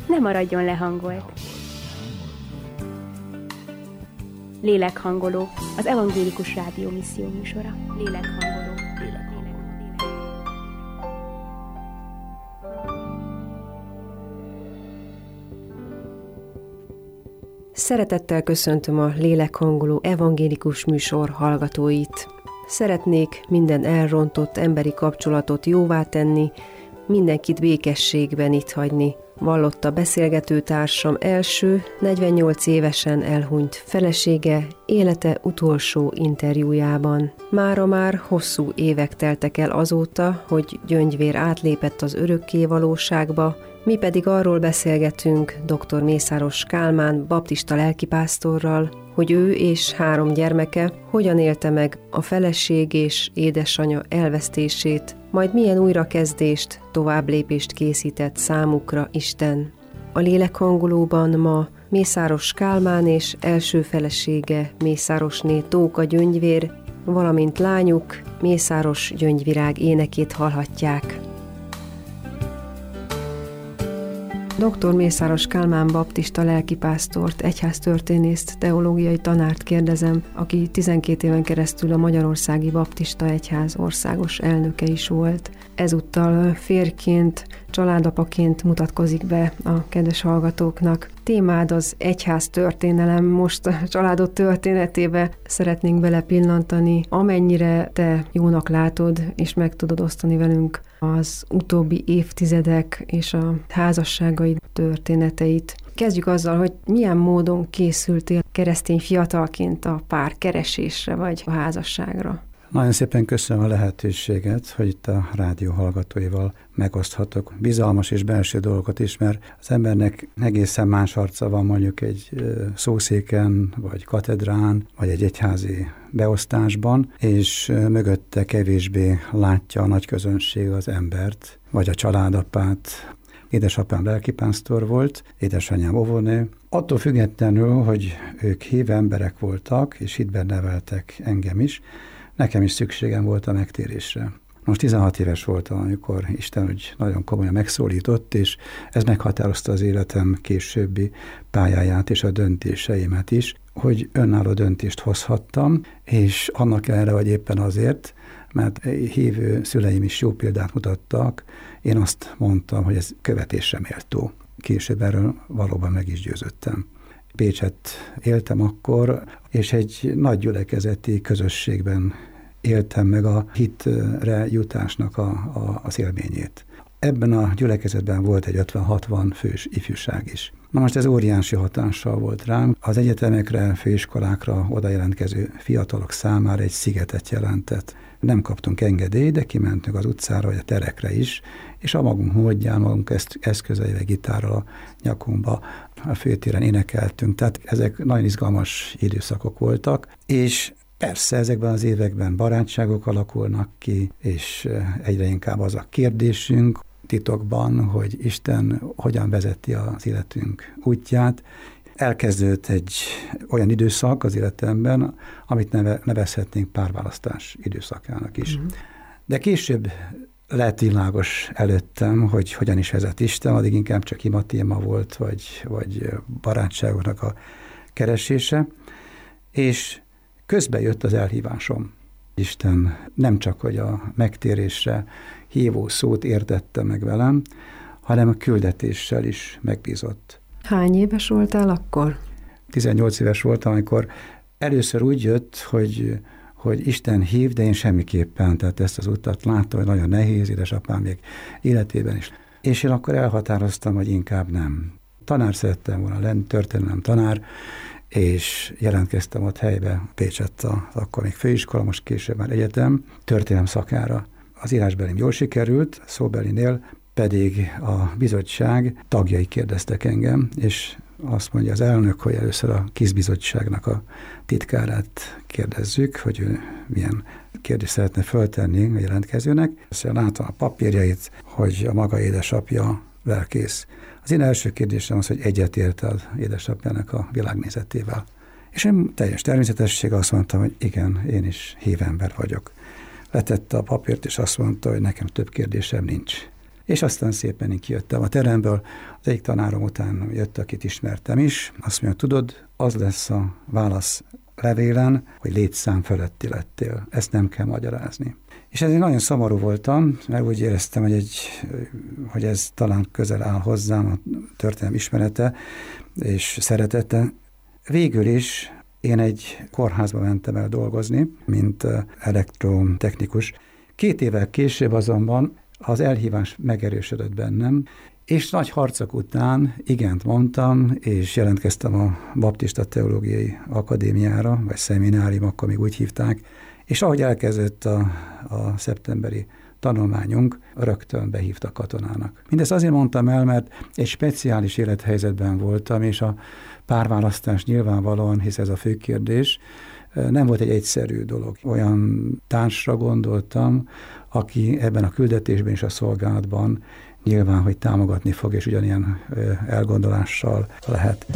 ne maradjon lehangolt. Lélekhangoló, az Evangélikus Rádió misszió műsora. Lélekhangoló. Szeretettel köszöntöm a Lélekhangoló evangélikus műsor hallgatóit. Szeretnék minden elrontott emberi kapcsolatot jóvá tenni, mindenkit békességben itt hagyni, vallotta beszélgetőtársam első, 48 évesen elhunyt felesége élete utolsó interjújában. Mára már hosszú évek teltek el azóta, hogy Gyöngyvér átlépett az örökké valóságba, mi pedig arról beszélgetünk dr. Mészáros Kálmán baptista lelkipásztorral, hogy ő és 3 gyermeke hogyan élte meg a feleség és édesanyja elvesztését, majd milyen újrakezdést, továbblépést készített számukra Isten. A Lélekhangolóban ma Mészáros Kálmán és első felesége Mészárosné Tóka Gyöngyvér, valamint lányuk Mészáros Gyöngyvirág énekét hallhatják. Dr. Mészáros Kálmán baptista lelkipásztort, egyháztörténészt, teológiai tanárt kérdezem, aki 12 éven keresztül a Magyarországi Baptista Egyház országos elnöke is volt. Ezúttal férjként, családapaként mutatkozik be a kedves hallgatóknak. Témád az egyháztörténelem, most a családod történetébe szeretnénk belepillantani, amennyire te jónak látod, és meg tudod osztani velünk az utóbbi évtizedek és a házasságaid történeteit. Kezdjük azzal, hogy milyen módon készültél keresztény fiatalként a pár keresésre vagy a házasságra. Nagyon szépen köszönöm a lehetőséget, hogy itt a rádió hallgatóival megoszthatok bizalmas és belső dolgokat is, mert az embernek egészen más arca van mondjuk egy szószéken, vagy katedrán, vagy egy egyházi beosztásban, és mögötte kevésbé látja a nagy közönség az embert, vagy a családapát. Édesapám lelkipásztor volt, édesanyám óvónő. Attól függetlenül, hogy ők hív emberek voltak, és hitben neveltek engem is, nekem is szükségem volt a megtérésre. Most 16 éves voltam, amikor Isten úgy nagyon komolyan megszólított, és ez meghatározta az életem későbbi pályáját és a döntéseimet is, hogy önálló döntést hozhattam, és annak ellenére, vagy éppen azért, mert hívő szüleim is jó példát mutattak, én azt mondtam, hogy ez követésre méltó. Később erről valóban meg is győződtem. Pécset éltem akkor, és egy nagy gyülekezeti közösségben éltem meg a hitre jutásnak az élményét. Ebben a gyülekezetben volt egy 50-60 fős ifjúság is. Na most ez óriási hatással volt rám. Az egyetemekre, főiskolákra oda jelentkező fiatalok számára egy szigetet jelentett. Nem kaptunk engedélyt, de kimentünk az utcára, vagy a terekre is, és a magunk módján, magunk eszközeivel, gitárral a nyakunkba a főtéren énekeltünk. Tehát ezek nagyon izgalmas időszakok voltak, és persze ezekben az években barátságok alakulnak ki, és egyre inkább az a kérdésünk titokban, hogy Isten hogyan vezeti az életünk útját. Elkezdődött egy olyan időszak az életemben, amit nevezhetnénk párválasztás időszakának is. De később lett világos előttem, hogy hogyan is vezet Isten, addig inkább csak ima téma volt, vagy barátságoknak a keresése, és közben jött az elhívásom. Isten nem csak, hogy a megtérésre hívó szót értette meg velem, hanem a küldetéssel is megbízott. Hány éves voltál akkor? 18 éves voltam, amikor először úgy jött, hogy Isten hív, de én semmiképpen, tehát ezt az utat láttam, hogy nagyon nehéz, édesapám még életében is. És én akkor elhatároztam, hogy inkább nem. Tanár szerettem volna lenni, történelem tanár, és jelentkeztem ott helybe, Pécsett, akkor még főiskola, most később már egyetem, történelem szakára. Az írásbelim jól sikerült, szóbelinél pedig a bizottság tagjai kérdeztek engem, és azt mondja az elnök, hogy először a KISZ bizottságnak a titkárát kérdezzük, hogy ő milyen kérdést szeretne föltenni a jelentkezőnek. Aztán látom a papírjait, hogy a maga édesapja lelkész. Az én első kérdésem az, hogy egyetért az édesapjának a világnézetével. És én teljes természetességgel azt mondtam, hogy igen, én is hívember vagyok. Letette a papírt, és azt mondta, hogy nekem több kérdésem nincs. És aztán szépen én kijöttem a teremből. Az egyik tanárom után jött, akit ismertem is. Azt mondja, tudod, az lesz a válasz levélen, hogy létszám fölötti lettél. Ezt nem kell magyarázni. És ezért nagyon szomorú voltam, mert úgy éreztem, hogy ez talán közel áll hozzám, a történelem ismerete és szeretete. Végül is én egy kórházba mentem el dolgozni, mint elektrotechnikus. 2 évvel később azonban az elhívás megerősödött bennem, és nagy harcok után igent mondtam, és jelentkeztem a Baptista Teológiai Akadémiára, vagy szeminárium, akkor még úgy hívták, és ahogy elkezdődött a szeptemberi tanulmányunk, rögtön behívtak katonának. Mindezt azért mondtam el, mert egy speciális élethelyzetben voltam, és a párválasztás nyilvánvalóan, hisz ez a fő kérdés, nem volt egy egyszerű dolog. Olyan társra gondoltam, aki ebben a küldetésben és a szolgálatban nyilván, hogy támogatni fog, és ugyanilyen elgondolással lehet.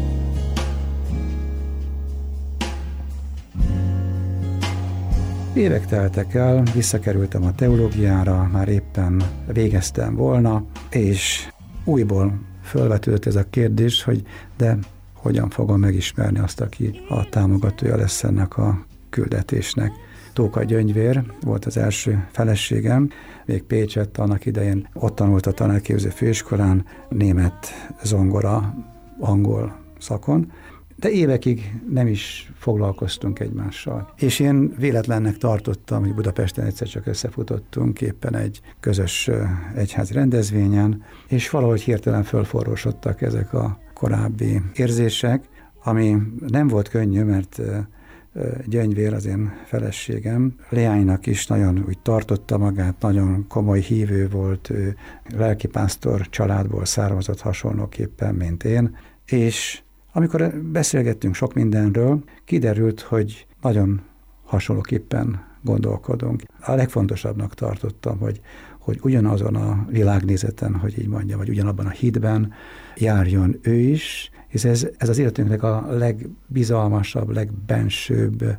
Évek teltek el, visszakerültem a teológiára, már éppen végeztem volna, és újból fölvetődött ez a kérdés, hogy de hogyan fogom megismerni azt, aki a támogatója lesz ennek a küldetésnek. Tóka Gyöngyvér volt az első feleségem, még Pécsett annak idején ott tanult a tanárképző főiskolán, német, zongora, angol szakon, de évekig nem is foglalkoztunk egymással. És én véletlennek tartottam, hogy Budapesten egyszer csak összefutottunk éppen egy közös egyházi rendezvényen, és valahogy hirtelen fölforrósodtak ezek a korábbi érzések, ami nem volt könnyű, mert Gyöngyvér, az én feleségem, leánynak is nagyon úgy tartotta magát, nagyon komoly hívő volt, ő lelkipásztor családból származott hasonlóképpen, mint én, és amikor beszélgettünk sok mindenről, kiderült, hogy nagyon hasonlóképpen gondolkodunk. A legfontosabbnak tartottam, hogy ugyanazon a világnézeten, hogy így mondjam, vagy ugyanabban a hitben járjon ő is, hisz ez az életünknek a legbizalmasabb, legbensőbb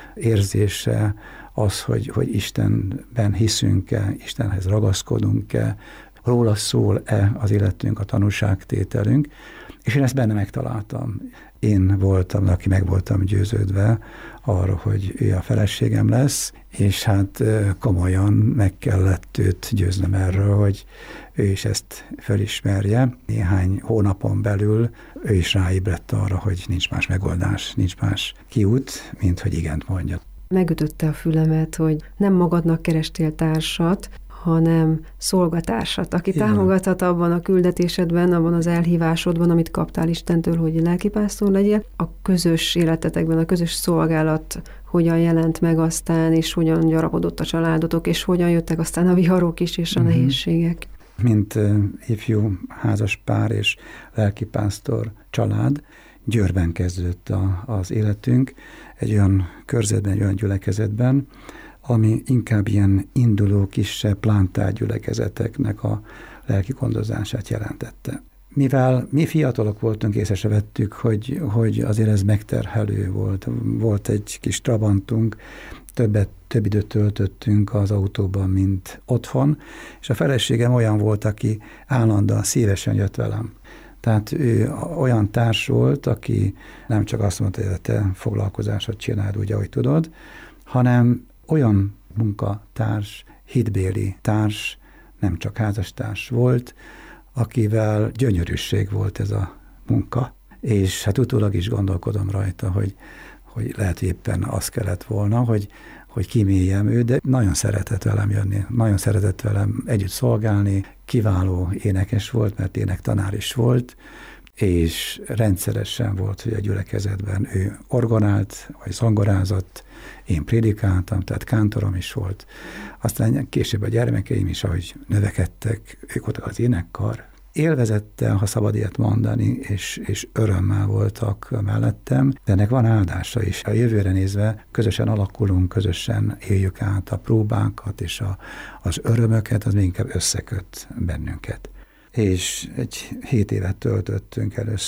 érzése az, hogy Istenben hiszünk-e, Istenhez ragaszkodunk-e, róla szól-e az életünk, a tanúságtételünk, és én ezt benne megtaláltam. Én voltam, aki meg voltam győződve arra, hogy ő a feleségem lesz, és hát komolyan meg kellett őt győznöm erről, hogy ő is ezt felismerje. Néhány hónapon belül ő is ráébredt arra, hogy nincs más megoldás, nincs más kiút, mint hogy igent mondja. Megütötte a fülemet, hogy nem magadnak kerestél társat, hanem szolgatársat, aki támogathat abban a küldetésedben, abban az elhívásodban, amit kaptál Istentől, hogy lelkipásztor legyél. A közös életetekben, a közös szolgálat hogyan jelent meg aztán, és hogyan gyarapodott a családotok, és hogyan jöttek aztán a viharok is, és a nehézségek. Mint ifjú házas pár és lelkipásztor család, Győrben kezdődött az életünk, egy olyan körzetben, egy olyan gyülekezetben, ami inkább ilyen induló kisebb plántárgyülekezeteknek a lelki gondozását jelentette. Mivel mi fiatalok voltunk, észre se vettük, hogy azért ez megterhelő volt. Volt egy kis trabantunk, több időt töltöttünk az autóban, mint otthon, és a feleségem olyan volt, aki állandóan szívesen jött velem. Tehát ő olyan társ volt, aki nem csak azt mondta, hogy a te foglalkozásod csináld úgy, ahogy tudod, hanem olyan munkatárs, hitbéli társ, nem csak házastárs volt, akivel gyönyörűség volt ez a munka. És hát utólag is gondolkodom rajta, hogy lehet, hogy éppen az kellett volna, hogy kiméljem ő, de nagyon szeretett velem jönni, nagyon szeretett velem együtt szolgálni, kiváló énekes volt, mert énektanár is volt, és rendszeresen volt, hogy a gyülekezetben ő orgonált, vagy zongorázott, én prédikáltam, tehát kántorom is volt. Aztán később a gyermekeim is, ahogy növekedtek, ők voltak az énekkar. Élvezettel, ha szabad ilyet mondani, és örömmel voltak mellettem, de ennek van áldása is. A jövőre nézve közösen alakulunk, közösen éljük át a próbákat, és az örömöket, az még inkább összeköt bennünket. És egy 7 évet töltöttünk először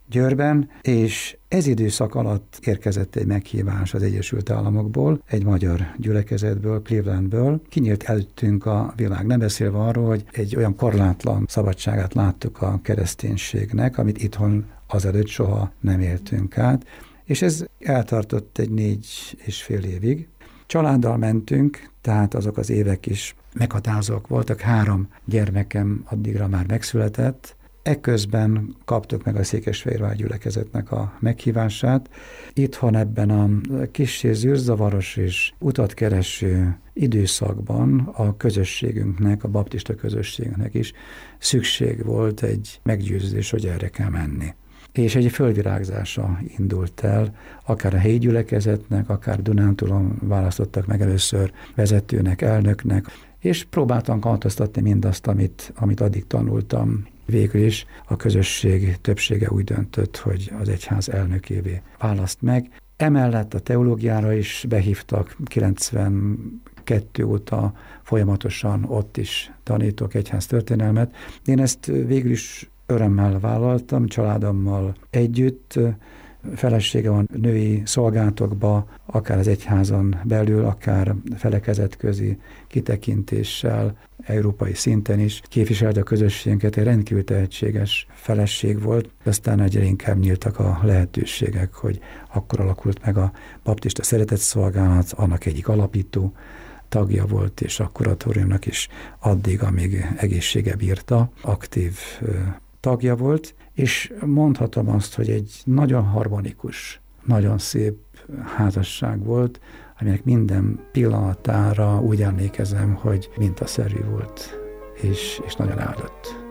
Győrben, és ez időszak alatt érkezett egy meghívás az Egyesült Államokból, egy magyar gyülekezetből, Clevelandből. Kinyílt előttünk a világ, nem beszélve arról, hogy egy olyan korlátlan szabadságát láttuk a kereszténységnek, amit itthon azelőtt soha nem éltünk át, és ez eltartott egy 4,5 évig. Családdal mentünk, tehát azok az évek is meghatározók voltak, 3 gyermekem addigra már megszületett. Ekközben kaptuk meg a Székesfehérvár gyülekezetnek a meghívását. Itthon ebben a kissé zűrzavaros és utat kereső időszakban a közösségünknek, a baptista közösségünknek is szükség volt egy meggyőződés, hogy erre kell menni. És egy fölvirágzása indult el, akár a helyi gyülekezetnek, akár Dunántúlon választottak meg először vezetőnek, elnöknek, és próbáltam kamatoztatni mindazt, amit addig tanultam. Végül is a közösség többsége úgy döntött, hogy az egyház elnökévé választ meg. Emellett a teológiára is behívtak, 92 óta folyamatosan ott is tanítok egyház történelmet. Én ezt végül is örömmel vállaltam, családommal együtt. Felesége van női szolgálatokba, akár az egyházon belül, akár felekezetközi kitekintéssel, európai szinten is képviselte a közösségünket, egy rendkívül tehetséges feleség volt. Aztán egyre inkább nyíltak a lehetőségek, hogy akkor alakult meg a baptista szeretetszolgálat, annak egyik alapító tagja volt, és a kuratóriumnak is addig, amíg egészsége bírta, aktív tagja volt, és mondhatom azt, hogy egy nagyon harmonikus, nagyon szép házasság volt, aminek minden pillanatára úgy emlékezem, hogy mintaszerű volt, és nagyon áldott.